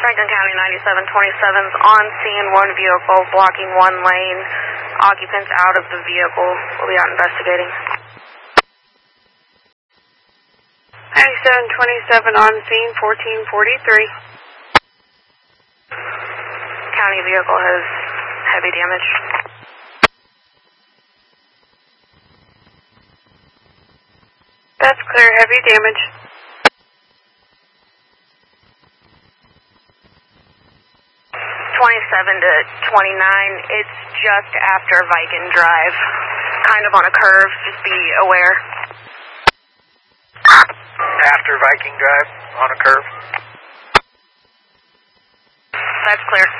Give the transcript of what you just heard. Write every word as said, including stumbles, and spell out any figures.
Franklin County ninety-seven twenty-seven's on scene, one vehicle blocking one lane. Occupants out of the vehicle. We'll be out investigating. ninety-seven twenty-seven on scene, fourteen forty-three. County vehicle has heavy damage. That's clear, heavy damage. twenty-seven to twenty-nine, it's just after Viking Drive. Kind of on a curve, just be aware. After Viking Drive, on a curve. That's clear.